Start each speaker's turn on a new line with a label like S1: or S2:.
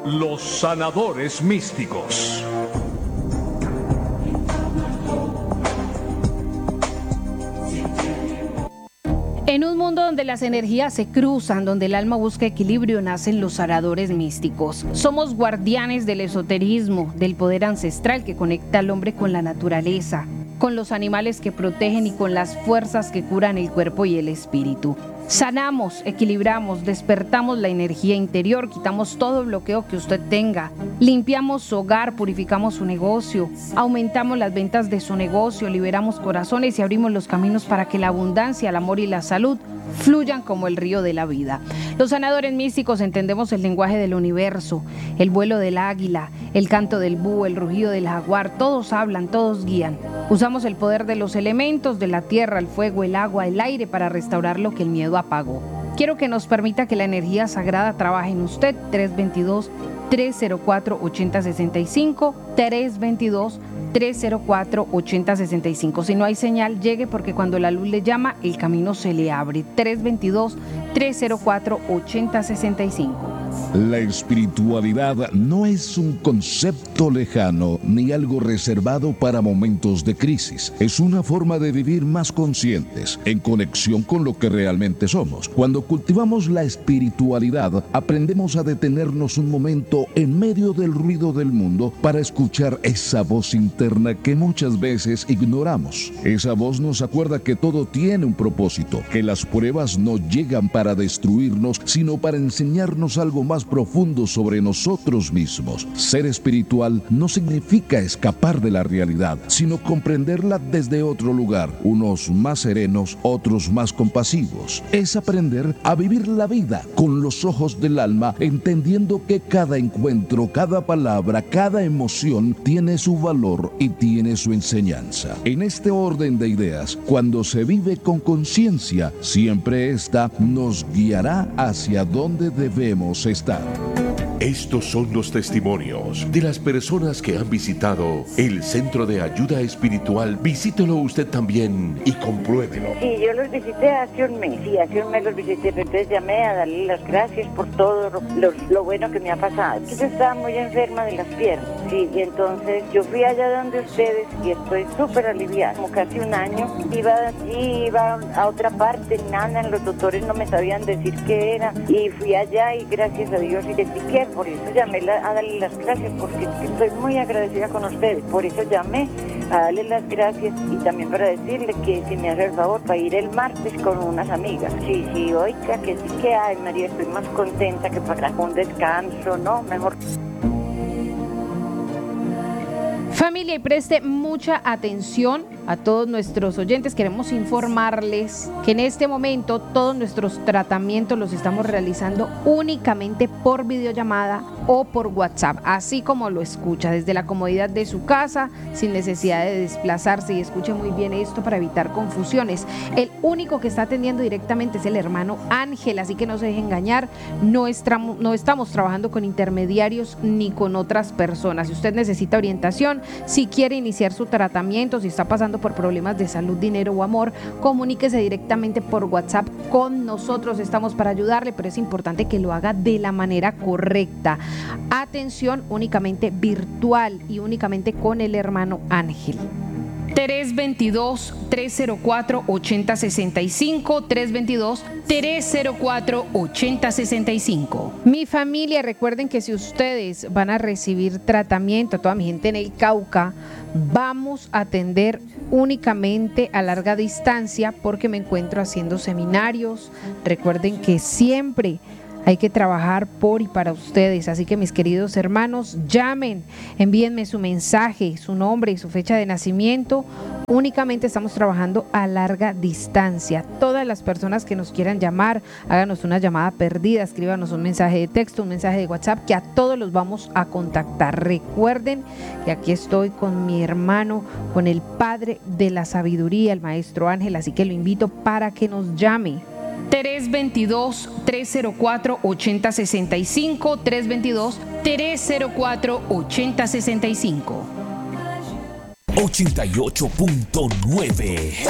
S1: Los sanadores místicos.
S2: En un mundo donde las energías se cruzan, donde el alma busca equilibrio, nacen los sanadores místicos. Somos guardianes del esoterismo, del poder ancestral que conecta al hombre con la naturaleza, con los animales que protegen y con las fuerzas que curan el cuerpo y el espíritu. Sanamos, equilibramos, despertamos la energía interior, quitamos todo bloqueo que usted tenga, limpiamos su hogar, purificamos su negocio, aumentamos las ventas de su negocio, liberamos corazones y abrimos los caminos para que la abundancia, el amor y la salud fluyan como el río de la vida. Los sanadores místicos entendemos el lenguaje del universo, el vuelo del águila, el canto del búho, el rugido del jaguar, todos hablan, todos guían. Usamos el poder de los elementos, de la tierra, el fuego, el agua, el aire para restaurar lo que el miedo apagó. Quiero que nos permita que la energía sagrada trabaje en usted. 322-304-8065, 322-304-8065. Si no hay señal, llegue, porque cuando la luz le llama, el camino se le abre. 322-304-8065.
S3: La espiritualidad no es un concepto lejano ni algo reservado para momentos de crisis. Es una forma de vivir más conscientes, en conexión con lo que realmente somos. Cuando cultivamos la espiritualidad, aprendemos a detenernos un momento en medio del ruido del mundo para escuchar esa voz interna que muchas veces ignoramos. Esa voz nos acuerda que todo tiene un propósito, que las pruebas no llegan para destruirnos, sino para enseñarnos algo más profundo sobre nosotros mismos. Ser espiritual no significa escapar de la realidad, sino comprenderla desde otro lugar, unos más serenos, otros más compasivos. Es aprender a vivir la vida con los ojos del alma, entendiendo que cada encuentro, cada palabra, cada emoción tiene su valor y tiene su enseñanza. En este orden de ideas, cuando se vive con conciencia, siempre esta nos guiará hacia donde debemos estar.
S4: Estos son los testimonios de las personas que han visitado el Centro de Ayuda Espiritual. Visítelo usted también y compruébelo.
S5: Sí, yo los visité hace un mes. Sí, hace un mes los visité, pero entonces llamé a darle las gracias por todo lo bueno que me ha pasado. Yo estaba muy enferma de las piernas, sí, y entonces yo fui allá donde ustedes y estoy súper aliviada. Como casi un año, iba a otra parte, nada, los doctores no me sabían decir qué era, y fui allá y gracias a Dios identifiqué. Por eso llamé a darle las gracias, porque estoy muy agradecida con ustedes. Por eso llamé a darle las gracias y también para decirle que si me hace el favor para ir el martes con unas amigas. Sí, oiga, que sí que hay, María, estoy más contenta que para un descanso, ¿no? Mejor.
S2: Familia, y preste mucha atención a todos nuestros oyentes. Queremos informarles que en este momento todos nuestros tratamientos los estamos realizando únicamente por videollamada o por WhatsApp, así como lo escucha, desde la comodidad de su casa, sin necesidad de desplazarse. Y escuche muy bien esto para evitar confusiones. El único que está atendiendo directamente es el hermano Ángel, así que no se deje engañar. No estamos trabajando con intermediarios ni con otras personas. Si usted necesita orientación, si quiere iniciar su tratamiento, si está pasando por problemas de salud, dinero o amor, comuníquese directamente por WhatsApp con nosotros. Estamos para ayudarle, pero es importante que lo haga de la manera correcta. Atención, únicamente virtual y únicamente con el hermano Ángel. 322-304-8065, 322-304-8065. Mi familia, recuerden que si ustedes van a recibir tratamiento, toda mi gente en el Cauca, vamos a atender únicamente a larga distancia porque me encuentro haciendo seminarios. Recuerden que siempre hay que trabajar por y para ustedes, así que mis queridos hermanos, llamen, envíenme su mensaje, su nombre y su fecha de nacimiento. Únicamente estamos trabajando a larga distancia. Todas las personas que nos quieran llamar, háganos una llamada perdida, escríbanos un mensaje de texto, un mensaje de WhatsApp, que a todos los vamos a contactar. Recuerden que aquí estoy con mi hermano, con el Padre de la Sabiduría, el Maestro Ángel, así que lo invito para que nos llame. 322-304-8065, 322-304-8065.
S6: 88.9